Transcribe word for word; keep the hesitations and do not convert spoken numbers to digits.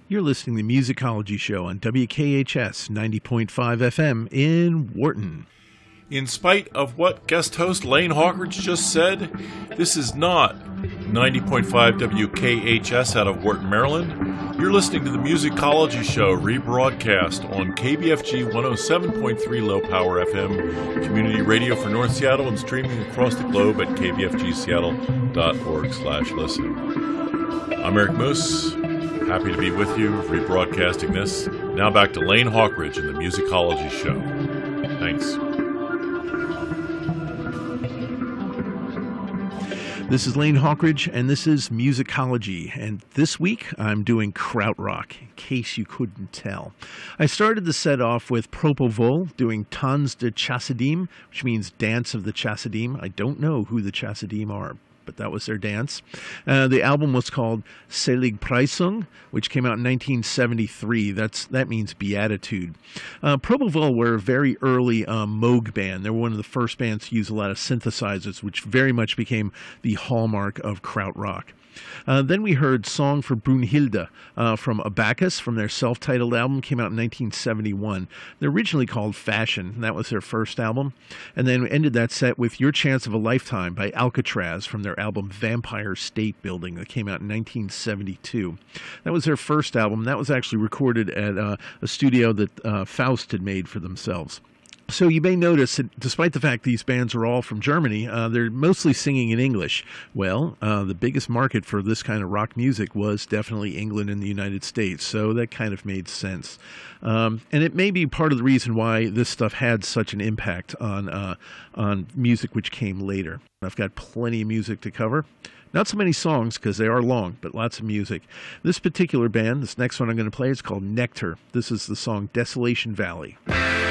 You're listening to the Musicology Show on W K H S ninety point five F M in Wharton. In spite of what guest host Lane Hawkridge just said, this is not ninety point five W K H S out of Wharton, Maryland. You're listening to the Musicology Show rebroadcast on K B F G one oh seven point three Low Power F M, community radio for North Seattle, and streaming across the globe at k b f g seattle dot org slash listen. I'm Eric Moose. Happy to be with you, rebroadcasting this. Now back to Lane Hawkridge and the Musicology Show. Thanks. This is Lane Hawkridge, and this is Musicology. And this week, I'm doing krautrock, in case you couldn't tell. I started the set off with Propos doing Tanz de Chassidim, which means Dance of the Chassidim. I don't know who the Chassidim are, but that was their dance. Uh, the album was called Seligpreisung, which came out in nineteen seventy-three. That's That means Beatitude. Uh, Propos were a very early um, Moog band. They were one of the first bands to use a lot of synthesizers, which very much became the hallmark of krautrock. Uh, then we heard Song for Brunhilde uh, from Abacus from their self-titled album, came out in nineteen seventy-one. They're originally called Fashion, and that was their first album. And then we ended that set with Your Chance of a Lifetime by Alcatraz from their album Vampire State Building that came out in nineteen seventy-two. That was their first album. That was actually recorded at uh, a studio that uh, Faust had made for themselves. So you may notice that despite the fact these bands are all from Germany, uh, they're mostly singing in English. Well, uh, the biggest market for this kind of rock music was definitely England and the United States, so that kind of made sense. Um, and it may be part of the reason why this stuff had such an impact on uh, on music which came later. I've got plenty of music to cover. Not so many songs because they are long, but lots of music. This particular band, this next one I'm going to play, is called Nectar. This is the song Desolation Valley.